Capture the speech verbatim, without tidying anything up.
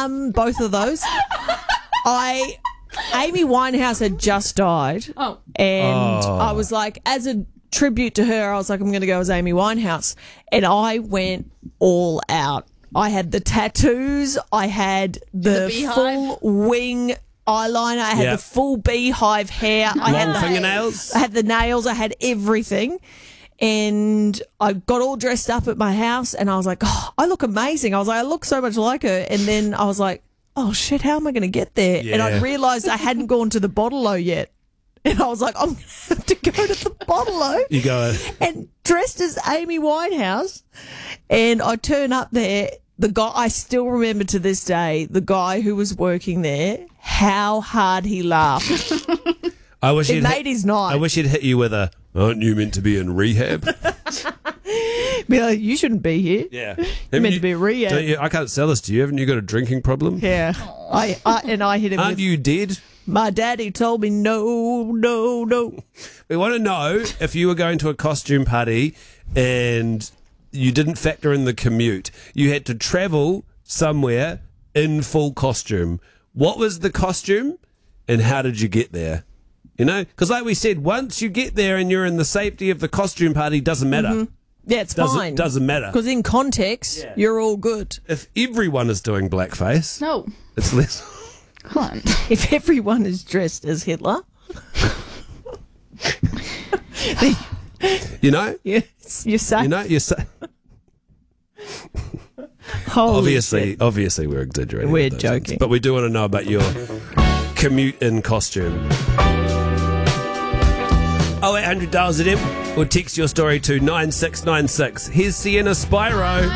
Um, both of those. I Amy Winehouse had just died. Oh. And Oh. I was like, as a tribute to her, I was like, I'm going to go as Amy Winehouse. And I went all out. I had the tattoos. I had the, The beehive? full wing eyeliner. I had Yeah. the full beehive hair. I had Long the fingernails. I had the nails. I had everything. And I got all dressed up at my house and I was like, oh, I look amazing. I was like, I look so much like her. And then I was like, oh, shit, how am I going to get there? And I Yeah. realised I hadn't gone to the Bottle-O yet. And I was like, I'm going to have to go to the Bottle-O. You go, And dressed as Amy Winehouse. And I turn up there. The guy, I still remember to this day, the guy who was working there, how hard he laughed. I wish It he'd made hit, his night. I wish he'd hit you with a, aren't you meant to be in rehab? Be like, you shouldn't be here. Yeah. You're meant to be rehab. Don't you, I can't sell this to you. Haven't you got a drinking problem? Yeah. I, I and I hit him Aren't with, you dead? my daddy told me no, no, no. We want to know if you were going to a costume party and you didn't factor in the commute. You had to travel somewhere in full costume. What was the costume and how did you get there? You know, because like we said, once you get there and you're in the safety of the costume party, doesn't matter. Yeah, it's Doesn't, fine. doesn't matter. Because in context, Yeah. you're all good. If everyone is doing blackface, No. it's less. Come on. If everyone is dressed as Hitler, You know, yes, you're safe. you know, you're sa- Holy obviously, shit. obviously, we're exaggerating. We're with those things, joking. but we do want to know about your commute in costume. Oh eight hundred dial Z M or text your story to nine six nine six. Here's Sienna Spyro.